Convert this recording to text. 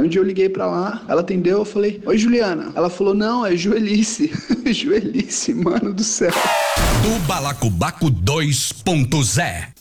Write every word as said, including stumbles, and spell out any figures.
Aí um dia eu liguei pra lá, ela atendeu, eu falei, oi Juliana. Ela falou, não, é Joelice. Joelice, mano do céu. Do Balacobaco dois ponto zero.